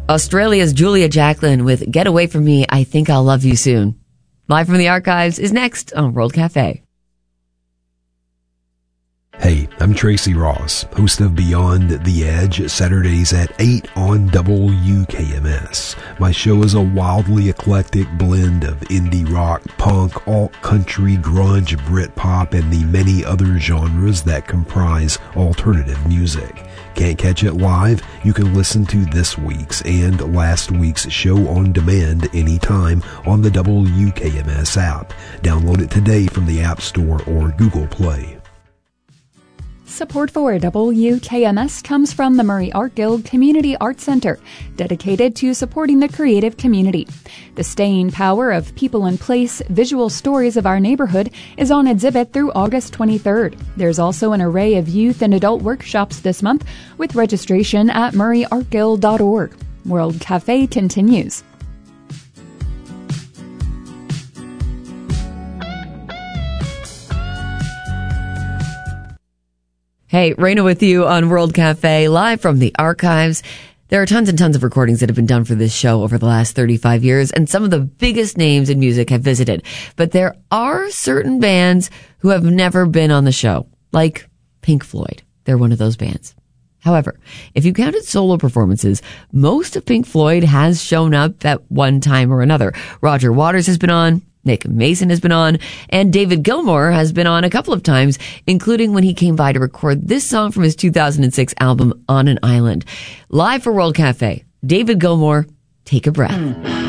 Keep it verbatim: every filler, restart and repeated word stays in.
Australia's Julia Jacklin with Get Away From Me, I Think I'll Love You Soon. Live from the archives is next on World Cafe. Hey, I'm Tracy Ross, host of Beyond the Edge, Saturdays at eight on W K M S. My show is a wildly eclectic blend of indie rock, punk, alt-country, grunge, Britpop, and the many other genres that comprise alternative music. Can't catch it live? You can listen to this week's and last week's show on demand anytime on the W K M S app. Download it today from the App Store or Google Play. Support for W K M S comes from the Murray Art Guild Community Arts Center, dedicated to supporting the creative community. The staying power of people and place, visual stories of our neighborhood is on exhibit through August twenty-third. There's also an array of youth and adult workshops this month, with registration at murray art guild dot org. World Cafe continues. Hey, Raina with you on World Cafe, live from the archives. There are tons and tons of recordings that have been done for this show over the last thirty-five years, and some of the biggest names in music have visited. But there are certain bands who have never been on the show, like Pink Floyd. They're one of those bands. However, if you counted solo performances, most of Pink Floyd has shown up at one time or another. Roger Waters has been on, Nick Mason has been on, and David Gilmour has been on a couple of times, including when he came by to record this song from his two thousand six album, On an Island. Live for World Cafe, David Gilmour, Take a Breath.